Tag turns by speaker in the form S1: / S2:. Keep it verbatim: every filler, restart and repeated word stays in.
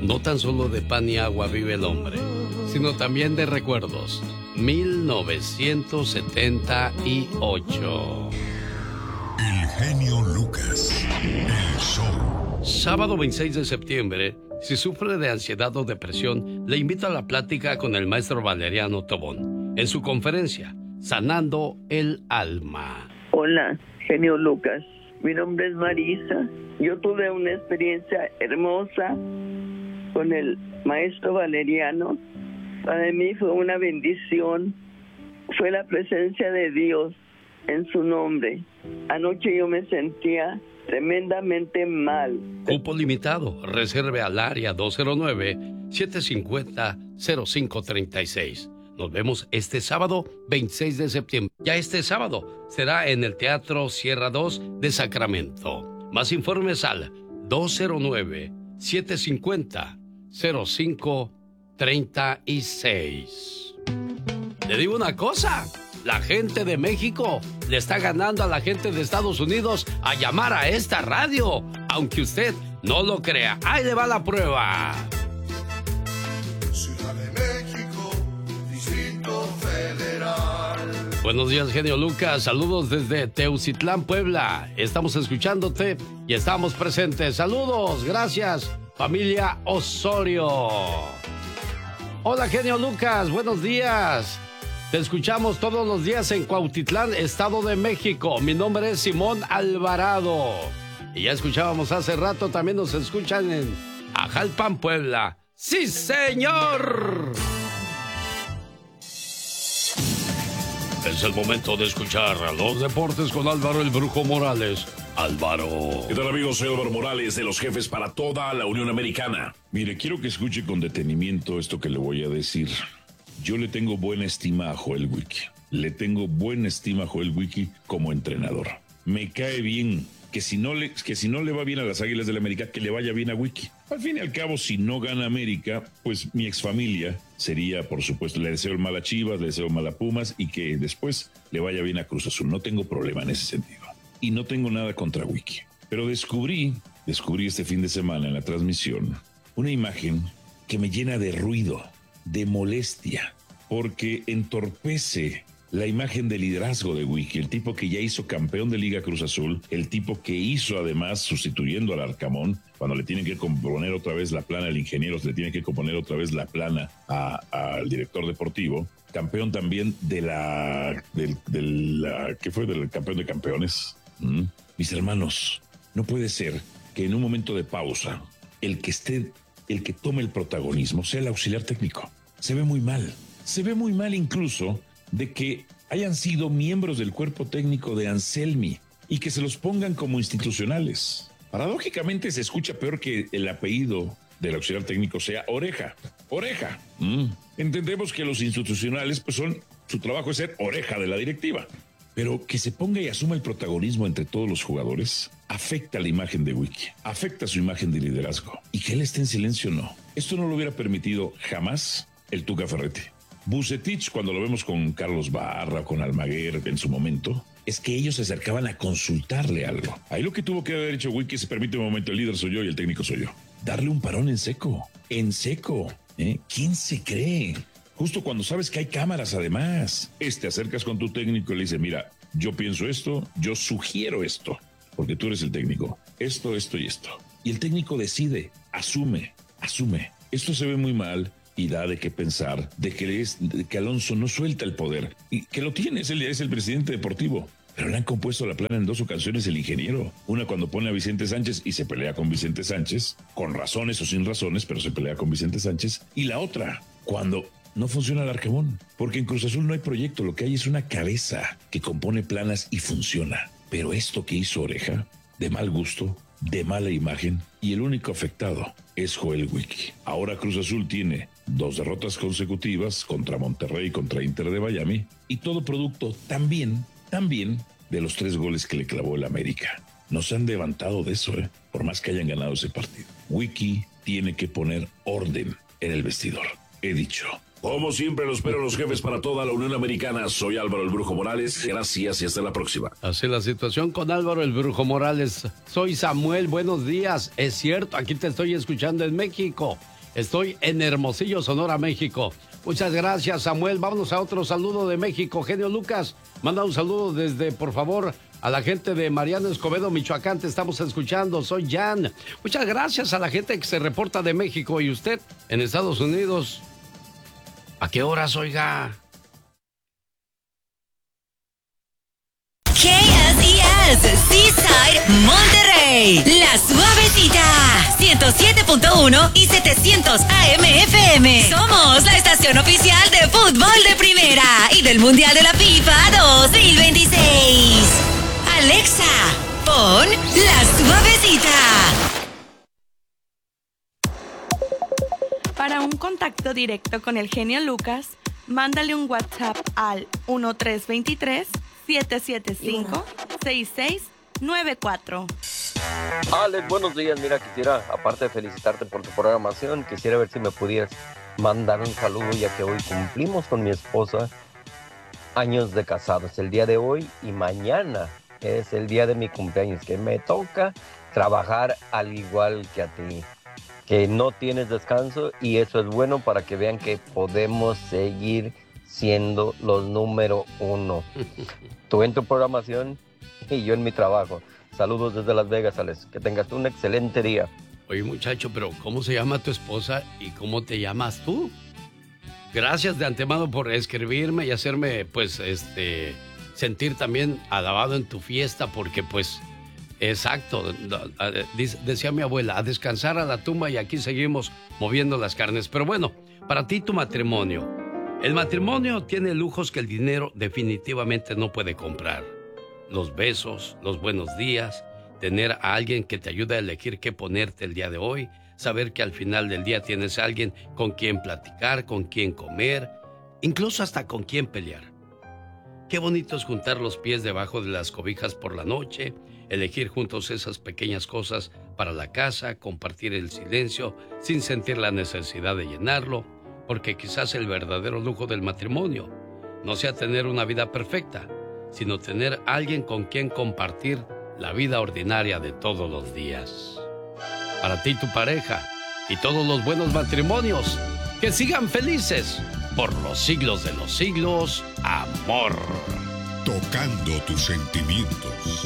S1: No tan solo de pan y agua vive el hombre, sino también de recuerdos. mil novecientos setenta y ocho.
S2: El genio Lucas, el show.
S1: Sábado veintiséis de septiembre, si sufre de ansiedad o depresión, le invito a la plática con el maestro Valeriano Tobón en su conferencia Sanando el Alma.
S3: Hola, genio Lucas. Mi nombre es Marisa. Yo tuve una experiencia hermosa con el maestro Valeriano. Para mí fue una bendición. Fue la presencia de Dios en su nombre. Anoche yo me sentía tremendamente mal.
S1: Cupo limitado. Reserve al área dos cero nueve, siete cinco cero, cero cinco tres seis. Nos vemos este sábado veintiséis de septiembre. Ya este sábado será en el Teatro Sierra dos de Sacramento. Más informes al dos cero nueve, siete cinco cero, cero cinco tres seis. Le digo una cosa, la gente de México le está ganando a la gente de Estados Unidos a llamar a esta radio, aunque usted no lo crea. Ahí le va la prueba.
S4: Ciudad de México, Distrito Federal.
S1: Buenos días, genio Lucas. Saludos desde Teucitlán, Puebla. Estamos escuchándote y estamos presentes. Saludos, gracias, familia Osorio. Hola, genio Lucas, buenos días. Te escuchamos todos los días en Cuautitlán, Estado de México. Mi nombre es Simón Alvarado. Y ya escuchábamos hace rato, también nos escuchan en Ajalpan, Puebla. ¡Sí, señor! Es el momento de escuchar a los deportes con Álvaro el Brujo Morales. Álvaro.
S5: ¿Qué tal, amigos? Soy Álvaro Morales, de los jefes para toda la Unión Americana.
S6: Mire, quiero que escuche con detenimiento esto que le voy a decir. Yo le tengo buena estima a Joel Wiki. Le tengo buena estima a Joel Wiki como entrenador. Me cae bien que si no le, que si no le va bien a las Águilas del América, que le vaya bien a Wiki. Al fin y al cabo, si no gana América, pues mi exfamilia sería, por supuesto, le deseo el mal a Chivas, le deseo el mal a Pumas y que después le vaya bien a Cruz Azul. No tengo problema en ese sentido. Y no tengo nada contra Wiki. Pero descubrí, descubrí este fin de semana en la transmisión, una imagen que me llena de ruido, de molestia, porque entorpece la imagen de liderazgo de Wiki, el tipo que ya hizo campeón de Liga Cruz Azul, el tipo que hizo además sustituyendo al Arcamón, cuando le tienen que componer otra vez la plana al ingeniero, se le tiene que componer otra vez la plana al director deportivo, campeón también de la, del, de la, ¿qué fue? Del campeón de campeones. ¿Mm? Mis hermanos, no puede ser que en un momento de pausa, el que esté, el que tome el protagonismo sea el auxiliar técnico. Se ve muy mal. Se ve muy mal incluso de que hayan sido miembros del cuerpo técnico de Anselmi y que se los pongan como institucionales. Paradójicamente se escucha peor que el apellido del auxiliar técnico sea Oreja. Oreja. Mm. Entendemos que los institucionales, pues son, su trabajo es ser oreja de la directiva. Pero que se ponga y asuma el protagonismo entre todos los jugadores afecta la imagen de Wiki, afecta su imagen de liderazgo. Y que él esté en silencio, no. Esto no lo hubiera permitido jamás el Tuca Ferretti. Vucetich, cuando lo vemos con Carlos Barra, con Almaguer en su momento, es que ellos se acercaban a consultarle algo. Ahí lo que tuvo que haber hecho Wiki, se permite un momento, el líder soy yo y el técnico soy yo. Darle un parón en seco, en seco. ¿Eh? ¿Quién se cree? Justo cuando sabes que hay cámaras además. Es, te acercas con tu técnico y le dices, mira, yo pienso esto, yo sugiero esto, porque tú eres el técnico. Esto, esto y esto. Y el técnico decide, asume, asume. Esto se ve muy mal y da de qué pensar, de que, es, de que Alonso no suelta el poder. Y que lo tiene, es el, es el presidente deportivo. Pero le han compuesto la plana en dos ocasiones el ingeniero. Una cuando pone a Vicente Sánchez y se pelea con Vicente Sánchez, con razones o sin razones, pero se pelea con Vicente Sánchez. Y la otra, cuando no funciona el Arcamón, porque en Cruz Azul no hay proyecto, lo que hay es una cabeza que compone planas y funciona. Pero esto que hizo Oreja, de mal gusto, de mala imagen, y el único afectado es Joel Wiki. Ahora Cruz Azul tiene dos derrotas consecutivas contra Monterrey y contra Inter de Miami, y todo producto también, también de los tres goles que le clavó el América. No se han levantado de eso, ¿eh? Por más que hayan ganado ese partido. Wiki tiene que poner orden en el vestidor. He dicho.
S5: Como siempre, los espero los jefes para toda la Unión Americana. Soy Álvaro el Brujo Morales. Gracias y hasta la próxima.
S1: Así la situación con Álvaro el Brujo Morales. Soy Samuel, buenos días. Es cierto, aquí te estoy escuchando en México. Estoy en Hermosillo, Sonora, México. Muchas gracias, Samuel. Vámonos a otro saludo de México. Genio Lucas, manda un saludo desde, por favor, a la gente de Mariano Escobedo, Michoacán. Te estamos escuchando. Soy Jan. Muchas gracias a la gente que se reporta de México. ¿Y usted en Estados Unidos? ¿A qué horas, oiga?
S7: K S E S Seaside Monterrey, La Suavecita, ciento siete punto uno y setecientos A M F M. Somos la estación oficial de fútbol de primera y del Mundial de la FIFA dos mil veintiséis. Alexa, pon La Suavecita.
S8: Para un contacto directo con el genio Lucas, mándale un WhatsApp al uno tres dos tres, siete siete cinco, seis seis nueve cuatro.
S9: Alex, buenos días. Mira, quisiera, aparte de felicitarte por tu programación, quisiera ver si me pudieras mandar un saludo, ya que hoy cumplimos con mi esposa años de casados. El día de hoy y mañana es el día de mi cumpleaños, que me toca trabajar al igual que a ti, que no tienes descanso, y eso es bueno para que vean que podemos seguir siendo los número uno. Tú en tu programación y yo en mi trabajo. Saludos desde Las Vegas, Alex. Que tengas un excelente día.
S1: Oye, muchacho, pero ¿cómo se llama tu esposa y cómo te llamas tú? Gracias de antemano por escribirme y hacerme, pues, este, sentir también alabado en tu fiesta, porque, pues, exacto, decía mi abuela, a descansar a la tumba, y aquí seguimos moviendo las carnes. Pero bueno, para ti tu matrimonio. El matrimonio tiene lujos que el dinero definitivamente no puede comprar. Los besos, los buenos días, tener a alguien que te ayude a elegir qué ponerte el día de hoy, saber que al final del día tienes a alguien con quien platicar, con quien comer, incluso hasta con quien pelear. Qué bonito es juntar los pies debajo de las cobijas por la noche, elegir juntos esas pequeñas cosas para la casa, compartir el silencio sin sentir la necesidad de llenarlo, porque quizás el verdadero lujo del matrimonio no sea tener una vida perfecta, sino tener a alguien con quien compartir la vida ordinaria de todos los días. Para ti y tu pareja y todos los buenos matrimonios, que sigan felices por los siglos de los siglos, amor.
S2: Tocando tus sentimientos.